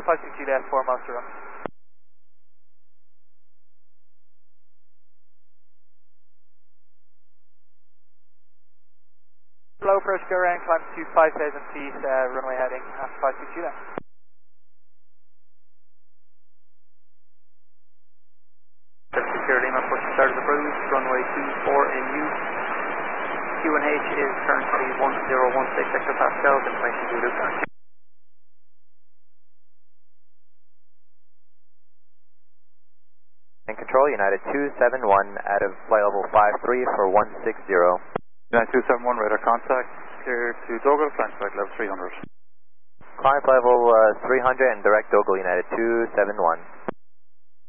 560 Juliet, 4 miles to run. Low approach, go around, climb to 5,000 feet, runway heading after 560 Juliet. Security, Lima, push start of approach, runway 24 in use. QNH is currently 1016 hectopascals, information due to that. In control, United 271 out of flight level 53 for 160. United 271, radar contact, clear to Dogle, flying flight level 300. Climb level 300 and direct Dogle, United 271.